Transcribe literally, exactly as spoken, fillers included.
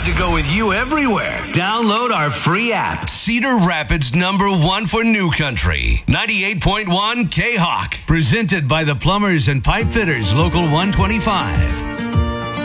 want to go with you everywhere. Download our free app. Cedar Rapids number one for New Country. ninety-eight point one K-Hawk. Presented by the Plumbers and Pipe Fitters Local one twenty-five.